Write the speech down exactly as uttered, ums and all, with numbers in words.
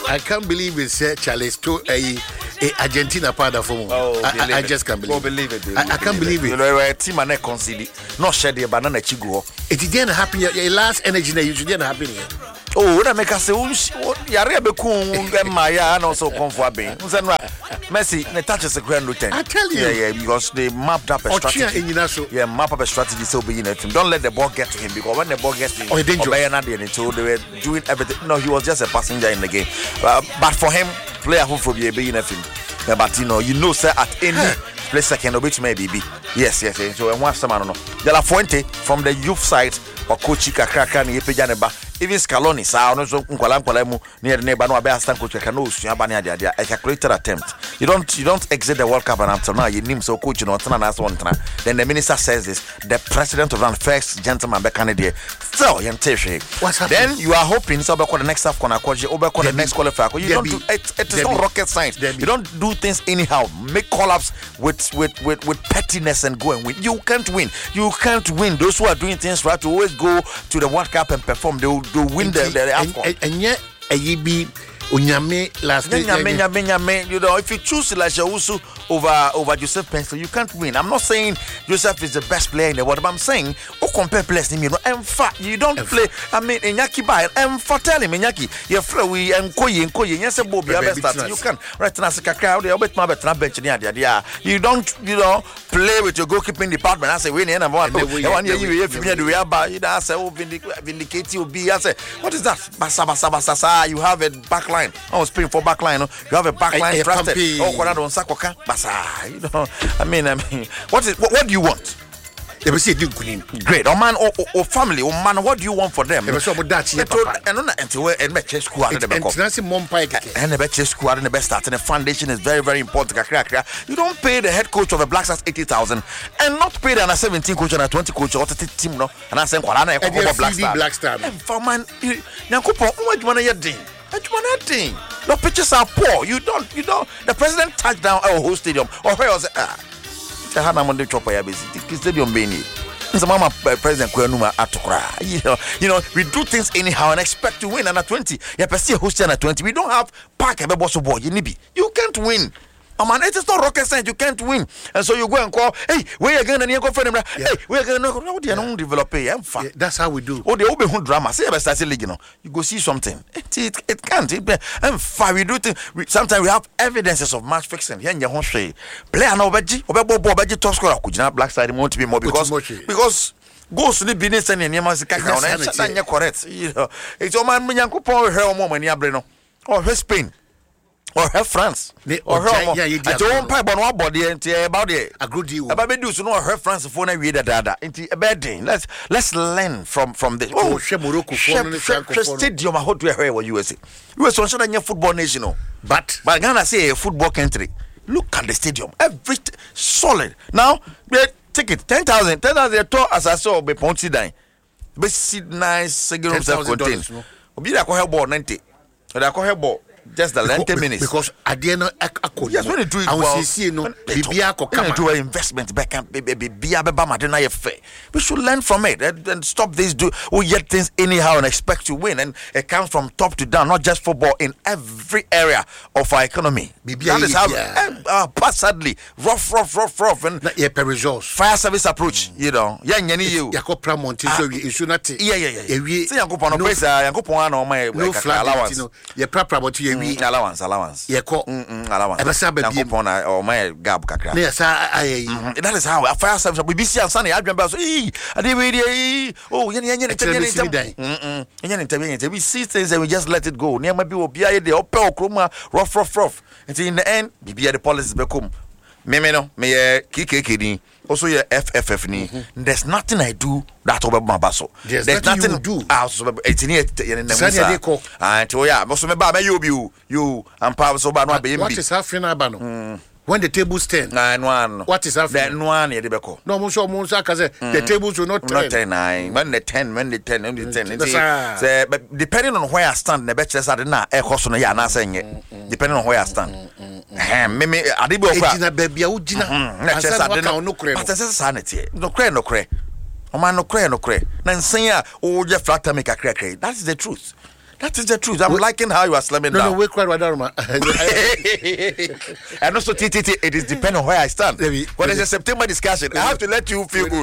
I can't believe it's uh, Charles to a, a Argentina part of home. Oh, I, I, I just can't believe. Oh, believe it. I, I can't believe it. You know, a team and a concede. Not shed the banana chigo. It didn't happen. Your last energy that you didn't happen here. Oh, that make us say, Yare Bekum, Maya, and also comfort being. Messi, the touches a grand lieutenant. I tell you. Yeah, yeah, because they mapped up a strategy. Yeah, map up a strategy so be in it. Don't let the ball get to him because when the ball gets to him, oh, dangerous. So they were doing everything. No, he was just a passenger in the game. Uh, but for him, player who for be in a film. Yeah, but you know, you know, sir, at any place second, which may be. Yes, yes, yes. So I want some, I don't know. De La Fuente from the youth side or Coach Kakaka, Yepejaneba. Even Scaloni, so also Nkwala near the neighbor no abia stand coach Kano Suabania dia a calculated attempt. You don't you don't exit the World Cup and until now you name so coach no tana as one tana. Then the minister says this, the president of the first gentleman be candidate. So what's happening? Then you are hoping so be the next half corner coach over the next qualifier. You don't do it, it is not rocket science. You don't do things anyhow. Make call-ups with with with with pettiness and go and win. You can't win. You can't win. Those who are doing things right to always go to the World Cup and perform. They will to win the the AFCON. And yet, a yibi unyame last night. You know, if you choose Elijah Usu over over Joseph Pencil, you can't win. I'm not saying Joseph is the best player in the world, but I'm saying, oh, compare players, you know, and fact, you don't play. I mean, Inyaki by and for telling me, Inyaki, you're free, we and Koyi and Koyi, yes, Bobby, you can right now, a crowd, you're bet my bet, not bench, yeah, you don't, you know, play with your goalkeeping department. I say, winning and one, one year, you have to be about, you know, I say, oh, vindicate you be, I say, what is that? Basa, basa, basa, you have a back line. I was playing for back line, you have a back line trusted. Oh, Corrado on Sakoka. You know, I mean, I mean, what is what, what do you want? Great, or man, or, or, or family, or man, what do you want for them? And on and make chess school and the best school and the best start and the foundation is very, very important. You don't pay the head coach of the Black Stars eighty thousand and not pay the under seventeen coach and a twenty coach or the team, no, and I say, Black Star. And for man, Yankopo, what do you want to do? What you want to do? The pitches are poor. You don't, you don't. The president touched down our whole stadium. Or where was it? Ah, the Hanamon Chopper, basically, stadium Beni. Some mama president Kwenuma Atokra. You know, you know, we do things anyhow and expect to win. And at twenty, you have to host at twenty. We don't have park a boss of boy. You can't win. Oh man, it is not rocket science. You can't win, and so you go and call. Hey, where you going? And you go for them. Hey, where you going? No, they don't develop. Yeah, that's how we do. Oh, they open who drama. Say about starting league, you know. You go see something. It it, it can't. It, and fine, we do things. We, sometimes we have evidences of match fixing. Here in your home say, player no beji, obe bo beji top scorer. Could you Black Side want to be more because because. Goes to the business and your man is correct. You know, it's all man. Yanko Paul, her mom, and Yabreno, or her Spain. Or her France, or her yeah, yeah, I don't pipe on one body and about it. A good deal. About me do so know her France for a reader dada into a bad thing. Let's let's learn from from the oh Shemoroko stadium. I hope to hear what U S A. U S A should have football nation, but but Ghana say a football country. Look at the stadium, every solid. Now the ticket ten thousand, ten thousand. Tour as I saw be Ponty Dine, be sit nice second self contained. Obi da ko help ball ninety. Da ko help ball. Just the length minutes because at the end of a yes, when you do it well, see, no, do an investment back and baby, we should learn from it and, and stop this. Do we get things anyhow and expect to win? And it comes from top to down, not just football, in every area of our economy. That is how, and, uh, but sadly, rough, rough, rough, rough, and fire service approach. You know, yeah, yeah, you. Yeah, yeah, yeah. See, Yanko Pono, Yanko Pono, my allowance. Yeah, proper. Mm, allowance, allowance. Yeah, call mm allowance. Ebasa or my gab kakra. Yes, I. That is how a fire service. We be see on Sunday. I remember. Ee, I did. Oh, yeah, yeah, yeah. Mm mm. We see things and we just let it go. Near maybe we be here. The upper chroma, rough, rough, rough. Until in the end, we be the policies become. Me me no, me K K K D. Also your F F F ni. There's nothing I do that over my basso. There's, There's nothing, nothing you do. Also, it's in here in the and so yeah, most of me ba you you you and power so ba no be. What is happening abano? When the tables turn, nine one. What is happening? That one, yeah, the beko. No, Monsieur Monsa, the tables will not turn. Not turn nine. When the ten, when the ten, when the ten. Say, but depending on where I stand, the best are na e cost no ya na saying it. Depending on where I stand. Eh, me me adibo kwa. Ejina baby ujina. Asa waka no kre. But say sanity. No kre no kre. O man no kre no kre. Na nsanya o je flat make a kre kre. That's the truth. That is the truth. I'm we, liking how you are slamming no, down. No, no, wait, quite right. And also, T T T, it is depending on where I stand. When there's a September discussion, I have to let you feel good.